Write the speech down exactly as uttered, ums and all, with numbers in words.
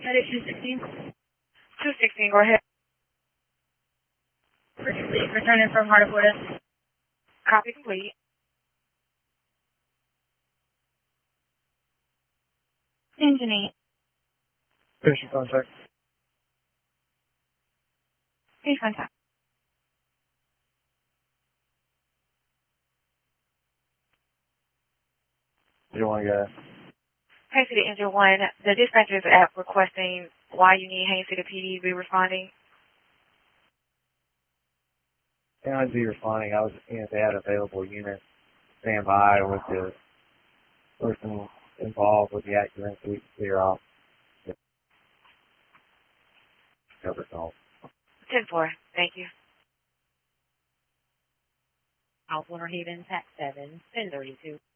Headed two sixteen. two sixteen, go ahead. Returning from Heart of Florida. Copy complete. Engine eight. Finish your contact. Finish contact. You want to go? Haines City Engine one, the dispatcher is at requesting why you need Haines City P D to be responding. Can I be responding? I was just seeing if they had available units standby with the person involved with the accident so we can clear off the cover call. ten four, thank you. South Winter Haven, Tax seven, ten thirty-two.